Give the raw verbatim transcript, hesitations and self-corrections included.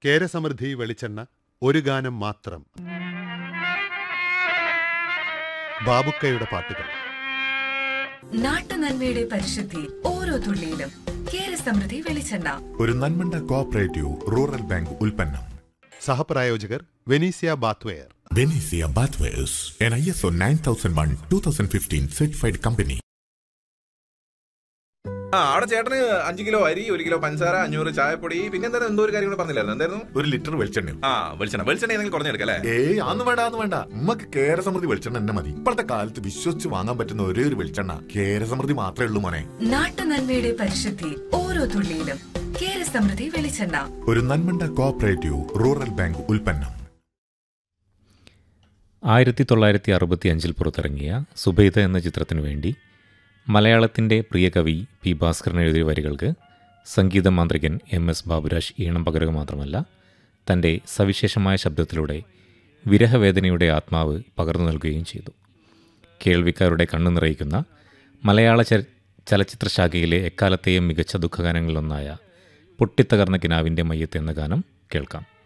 കേരസമൃദ്ധി വെളിച്ചെണ്ണ ഒരു ഗാനം മാത്രം. ബാബുക്കയുടെ പാട്ടുകൾ. നാട്ടുനന്മയുടെ പരിശുദ്ധി ഓരോ തുള്ളിയിലും. കേരസമൃദ്ധി വെളിച്ചെണ്ണ ഒരു നന്മണ്ട കോഓപ്പറേറ്റീവ് റൂറൽ ബാങ്ക് ഉൽപ്പന്നം. സഹപ്രായോജകർ Venezia bathware. Venezia ബാത്വെയർസ് an I S O nine thousand one twenty fifteen certified company. ആ അവിടെ ചേട്ടന് അഞ്ചു കിലോ അരി, ഒരു കിലോ പഞ്ചസാര, അഞ്ഞൂറ് ചായപ്പൊടി, പിന്നെ എന്തായാലും എന്തോ ഒരു കാര്യം കൂടെ പറഞ്ഞില്ലായിരുന്നു. എന്തായിരുന്നു? ഒരു ലിറ്റർ വെളിച്ചെണ്ണ. ആ വെളിച്ചെണ്ണ വെളിച്ചെണ്ണ ഏതെങ്കിലും കുറഞ്ഞെടുക്കല്ലേ? ഏയ് അന്ന് വേണ്ട അന്ന് വേണ്ട ഉമ്മക്ക് കേരസമൃദ്ധി വെളിച്ചെണ്ണ തന്നെ മതി. ഇപ്പോഴത്തെ കാലത്ത് വിശ്വസിച്ച് വാങ്ങാൻ പറ്റുന്ന ഒരേ ഒരു വെളിച്ചെണ്ണ കേരസമൃദ്ധി മാത്രമേ ഉള്ളൂ മോനെ. നാട്ടുനന്മയുടെ പരിശുദ്ധി ഓരോ തുള്ളിയിലും. കേരസമൃദ്ധി വെളിച്ചെണ്ണ ഒരു നന്മണ്ട കോഓപ്പറേറ്റീവ് റൂറൽ ബാങ്ക് ഉൽപ്പന്നം. ആയിരത്തി തൊള്ളായിരത്തി അറുപത്തി അഞ്ചിൽ പുറത്തിറങ്ങിയ സുബൈദ എന്ന ചിത്രത്തിനു വേണ്ടി മലയാളത്തിൻ്റെ പ്രിയ കവി പി ഭാസ്കരൻ എഴുതിയ വരികൾക്ക് സംഗീത മാന്ത്രികൻ എം എസ് ബാബുരാജ് ഈണം പകരുക മാത്രമല്ല, തൻ്റെ സവിശേഷമായ ശബ്ദത്തിലൂടെ വിരഹവേദനയുടെ ആത്മാവ് പകർന്നു നൽകുകയും ചെയ്തു. കേൾവിക്കാരുടെ കണ്ണു നിറയിക്കുന്ന മലയാള ചലച്ചിത്രശാഖയിലെ എക്കാലത്തെയും മികച്ച ദുഃഖഗാനങ്ങളിലൊന്നായ പൊട്ടിത്തകർന്ന കിനാവിൻ്റെ മയ്യത്ത് എന്ന ഗാനം കേൾക്കാം.